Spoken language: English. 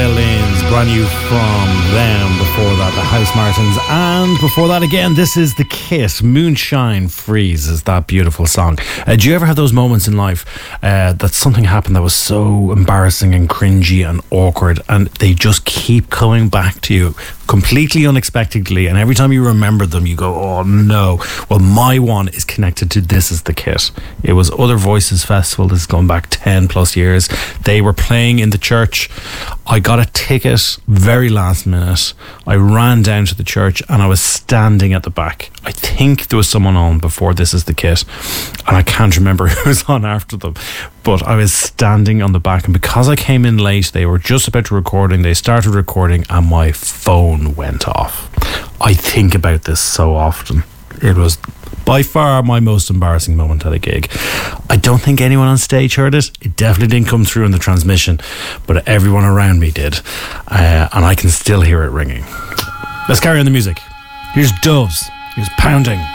Violins, brand new from them. Before that, the Housemartins, and before that again, this is the Kiss. Moonshine Freeze is that beautiful song. Do you ever have those moments in life that something happened that was so embarrassing and cringy and awkward, and they just keep coming back to you completely unexpectedly, and every time you remember them you go, oh no? Well, my one is connected to This Is the Kit. It was Other Voices Festival. This is going back 10 plus years. They were playing in the church. I got a ticket very last minute. I ran down to the church and I was standing at the back. I think there was someone on before This Is the Kit, and I can't remember who was on after them, but I was standing on the back, and because I came in late, they were just about to recording. They started recording and my phone went off. I think about this so often. It was by far my most embarrassing moment at a gig. I don't think anyone on stage heard it. It definitely didn't come through in the transmission, but everyone around me did, and I can still hear it ringing. Let's carry on the music. Here's Doves. Here's Pounding.